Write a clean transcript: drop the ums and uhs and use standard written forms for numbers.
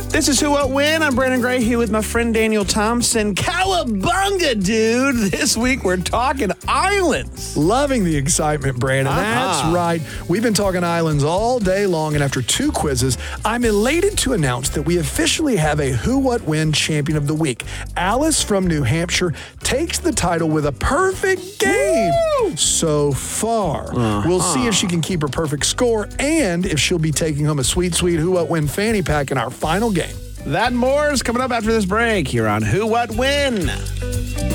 This is Who What When. I'm Brandon Gray here with my friend Daniel Thompson. Cowabunga, dude. This week we're talking islands. Loving the excitement, Brandon. That's right. We've been talking islands all day long, and after 2 quizzes, I'm elated to announce that we officially have a Who What When champion of the week. Alice from New Hampshire takes the title with a perfect game so far. We'll see if she can keep her perfect score and if she'll be taking home a sweet, sweet Who What When fanny pack in our final game. That and more is coming up after this break here on Who What When.